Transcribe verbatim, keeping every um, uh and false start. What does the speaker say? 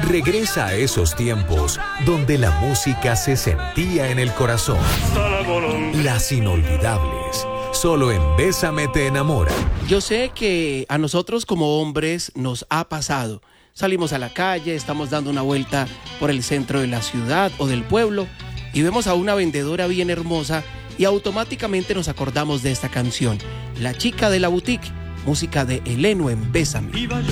Regresa a esos tiempos donde la música se sentía en el corazón. Las inolvidables. Solo en Bésame te enamora. Yo sé que a nosotros como hombres nos ha pasado. Salimos a la calle, estamos dando una vuelta por el centro de la ciudad o del pueblo y vemos a una vendedora bien hermosa y automáticamente nos acordamos de esta canción, La chica de la boutique, música de Eleno en Bésame.